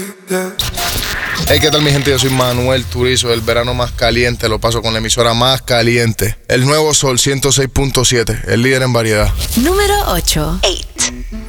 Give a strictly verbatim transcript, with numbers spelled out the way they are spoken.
Hey, ¿qué tal mi gente? Yo soy Manuel Turizo. El verano más caliente lo paso con la emisora más caliente. El nuevo Sol ciento seis punto siete, el líder en variedad. Número ocho. ocho.